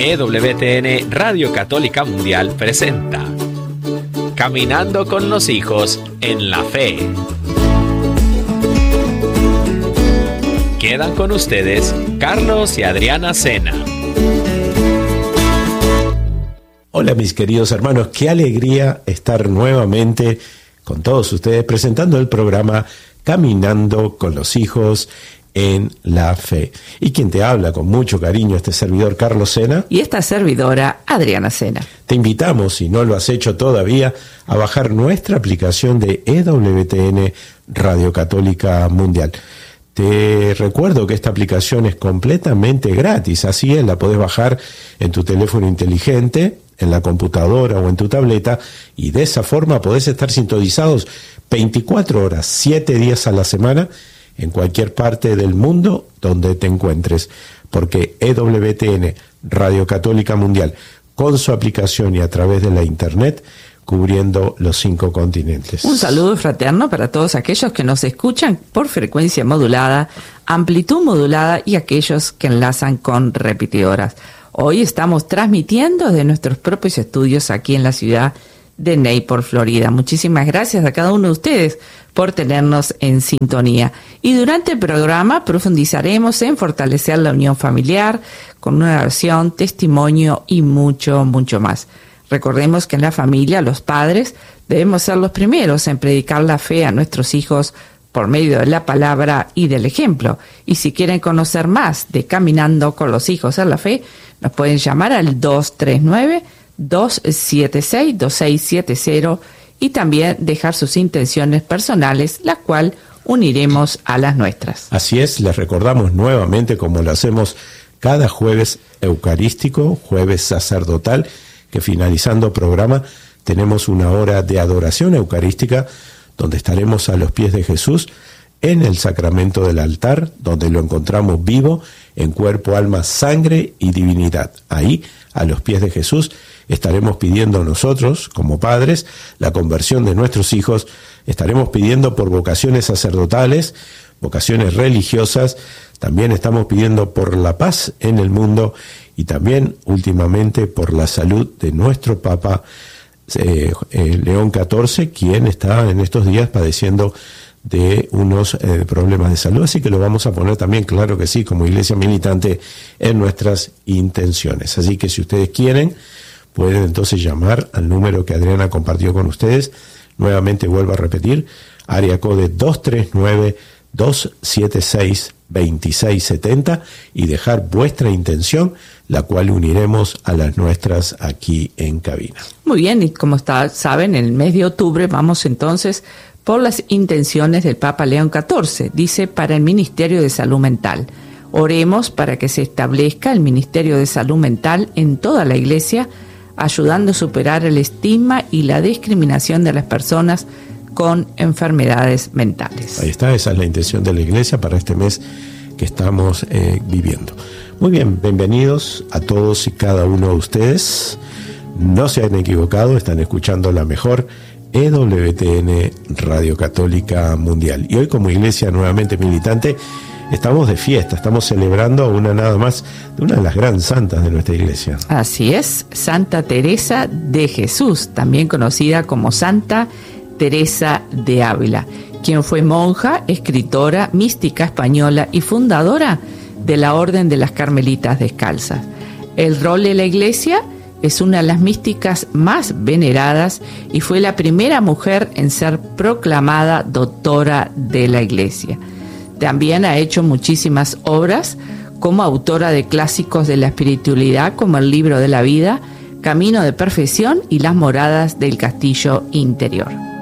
EWTN Radio Católica Mundial presenta Caminando con los hijos en la fe. Quedan con ustedes Carlos y Adriana Sena. Hola mis queridos hermanos, qué alegría estar nuevamente con todos ustedes presentando el programa Caminando con los hijos en la fe. Y quien te habla con mucho cariño, este servidor Carlos Sena. Y esta servidora Adriana Sena. Te invitamos, si no lo has hecho todavía, a bajar nuestra aplicación de EWTN Radio Católica Mundial. Te recuerdo que esta aplicación es completamente gratis, así es, la podés bajar en tu teléfono inteligente, en la computadora o en tu tableta, y de esa forma podés estar sintonizados 24 horas, 7 días a la semana, en cualquier parte del mundo donde te encuentres, porque EWTN Radio Católica Mundial, con su aplicación y a través de la internet, cubriendo los 5 continentes. Un saludo fraterno para todos aquellos que nos escuchan por frecuencia modulada, amplitud modulada y aquellos que enlazan con repetidoras. Hoy estamos transmitiendo desde nuestros propios estudios aquí en la ciudad de Newport, Florida. Muchísimas gracias a cada uno de ustedes por tenernos en sintonía. Y durante el programa profundizaremos en fortalecer la unión familiar con una oración, testimonio y mucho, mucho más. Recordemos que en la familia los padres debemos ser los primeros en predicar la fe a nuestros hijos por medio de la palabra y del ejemplo. Y si quieren conocer más de Caminando con los hijos en la fe, nos pueden llamar al 239-276-2670 y también dejar sus intenciones personales, la cual uniremos a las nuestras. Así es, les recordamos nuevamente, como lo hacemos cada jueves eucarístico, jueves sacerdotal, que finalizando programa tenemos una hora de adoración eucarística donde estaremos a los pies de Jesús en el sacramento del altar, donde lo encontramos vivo en cuerpo, alma, sangre y divinidad. Ahí, a los pies de Jesús, estaremos pidiendo nosotros, como padres, la conversión de nuestros hijos, estaremos pidiendo por vocaciones sacerdotales, vocaciones religiosas, también estamos pidiendo por la paz en el mundo y también, últimamente, por la salud de nuestro Papa León XIV, quien está en estos días padeciendo de unos problemas de salud, así que lo vamos a poner también, claro que sí, como iglesia militante en nuestras intenciones. Así que si ustedes quieren, pueden entonces llamar al número que Adriana compartió con ustedes. Nuevamente vuelvo a repetir, área code 239-276-2670 y dejar vuestra intención, la cual uniremos a las nuestras aquí en cabina. Muy bien, y como saben, en el mes de octubre vamos entonces por las intenciones del Papa León XIV, dice, para el Ministerio de Salud Mental. Oremos para que se establezca el Ministerio de Salud Mental en toda la Iglesia, ayudando a superar el estigma y la discriminación de las personas con enfermedades mentales. Ahí está, esa es la intención de la Iglesia para este mes que estamos viviendo. Muy bien, bienvenidos a todos y cada uno de ustedes. No se han equivocado, están escuchando la mejor EWTN Radio Católica Mundial. Y hoy, como iglesia nuevamente militante, estamos de fiesta, estamos celebrando a una nada más de una de las grandes santas de nuestra iglesia. Así es, Santa Teresa de Jesús, también conocida como Santa Teresa de Ávila, quien fue monja, escritora, mística española y fundadora de la Orden de las Carmelitas Descalzas. El rol de la iglesia es una de las místicas más veneradas y fue la primera mujer en ser proclamada doctora de la Iglesia. También ha hecho muchísimas obras como autora de clásicos de la espiritualidad como el Libro de la Vida, Camino de Perfección y Las Moradas del Castillo Interior.